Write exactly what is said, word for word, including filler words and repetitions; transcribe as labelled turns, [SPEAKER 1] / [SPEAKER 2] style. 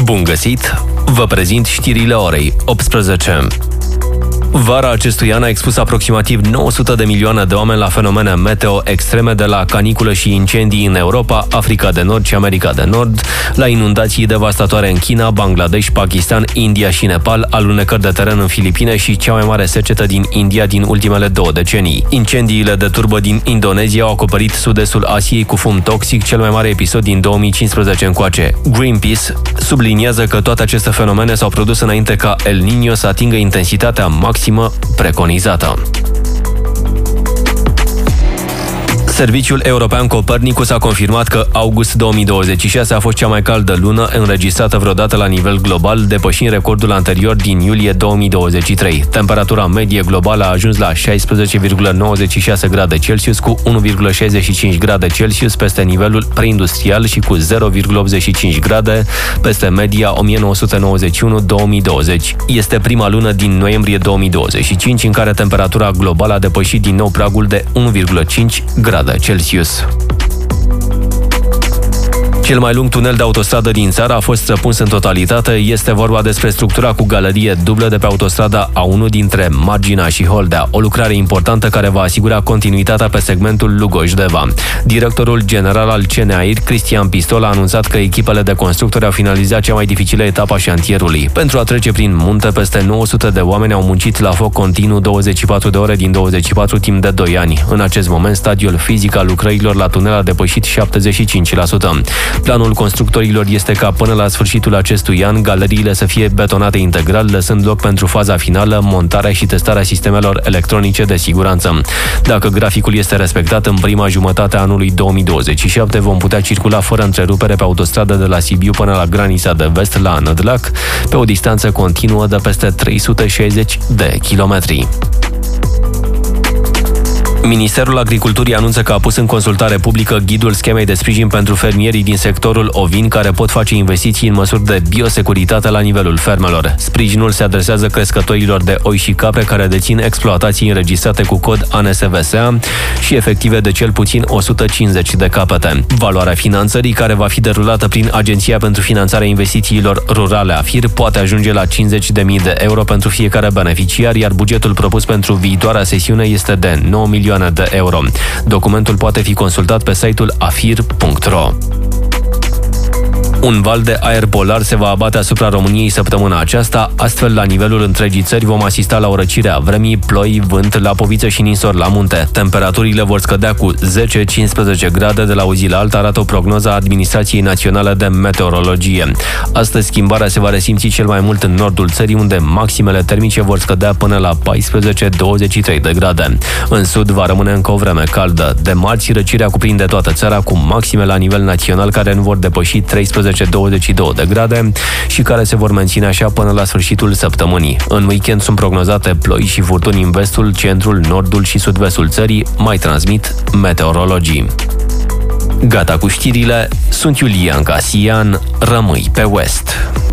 [SPEAKER 1] Bun găsit! Vă prezint știrile orei optsprezece. Vara acestui an a expus aproximativ nouă sute de milioane de oameni la fenomene meteo extreme, de la caniculă și incendii în Europa, Africa de Nord și America de Nord, la inundații devastatoare în China, Bangladesh, Pakistan, India și Nepal, alunecări de teren în Filipine și cea mai mare secetă din India din ultimele două decenii. Incendiile de turbă din Indonezia au acoperit sud-estul Asiei cu fum toxic, cel mai mare episod din două mii cincisprezece încoace. Greenpeace subliniază că toate aceste fenomene s-au produs înainte ca El Niño să atingă intensitatea maximă preconizată. Serviciul European Copernicus a confirmat că august două mii douăzeci și șase a fost cea mai caldă lună înregistrată vreodată la nivel global, depășind recordul anterior din iulie două mii douăzeci și trei. Temperatura medie globală a ajuns la șaisprezece virgulă nouăzeci și șase grade Celsius, cu unu virgulă șaizeci și cinci grade Celsius peste nivelul preindustrial și cu zero virgulă optzeci și cinci grade peste media o mie nouă sute nouăzeci și unu două mii douăzeci. Este prima lună din noiembrie două mii douăzeci și cinci în care temperatura globală a depășit din nou pragul de unu virgulă cinci grade Celsius. Cel mai lung tunel de autostradă din țară a fost străpuns în totalitate. Este vorba despre structura cu galerie dublă de pe autostrada A unu dintre Margina și Holdea, o lucrare importantă care va asigura continuitatea pe segmentul Lugoj-Deva. Directorul general al C N A I R, Cristian Pistol, a anunțat că echipele de constructori au finalizat cea mai dificilă etapă a șantierului. Pentru a trece prin munte, peste nouă sute de oameni au muncit la foc continuu douăzeci și patru de ore din douăzeci și patru timp de doi ani. În acest moment, stadiul fizic al lucrărilor la tunel a depășit șaptezeci și cinci la sută. Planul constructorilor este ca până la sfârșitul acestui an galeriile să fie betonate integral, lăsând loc pentru faza finală, montarea și testarea sistemelor electronice de siguranță. Dacă graficul este respectat, în prima jumătate a anului două mii douăzeci și șapte vom putea circula fără întrerupere pe autostradă de la Sibiu până la granița de vest, la Nădlac, pe o distanță continuă de peste trei sute șaizeci de kilometri. Ministerul Agriculturii anunță că a pus în consultare publică ghidul schemei de sprijin pentru fermierii din sectorul ovin care pot face investiții în măsuri de biosecuritate la nivelul fermelor. Sprijinul se adresează crescătorilor de oi și capre care dețin exploatații înregistrate cu cod A N S V S A și efective de cel puțin o sută cincizeci de capete. Valoarea finanțării, care va fi derulată prin Agenția pentru Finanțarea Investițiilor Rurale A F I R, poate ajunge la cincizeci de mii de euro pentru fiecare beneficiar, iar bugetul propus pentru viitoarea sesiune este de nouă milioane de euro. Documentul poate fi consultat pe site-ul afir punct ro. Un val de aer polar se va abate asupra României săptămâna aceasta, astfel la nivelul întregii țări vom asista la o răcire a vremii, ploi, vânt, lapoviță și ninsori la munte. Temperaturile vor scădea cu zece cincisprezece grade de la o zi la alta, arată o prognoză a Administrației Naționale de Meteorologie. Astăzi schimbarea se va resimți cel mai mult în nordul țării, unde maximele termice vor scădea până la paisprezece douăzeci și trei de grade. În sud va rămâne încă o vreme caldă. De marți, răcirea cuprinde toată țara, cu maxime la nivel național care nu vor depăși treisprezece douăzeci și două de grade și care se vor menține așa până la sfârșitul săptămânii. În weekend sunt prognozate ploi și furtuni în vestul, centrul, nordul și sud-vestul țării, mai transmit meteorologii. Gata cu știrile, sunt Iulian Casian, rămâi pe West.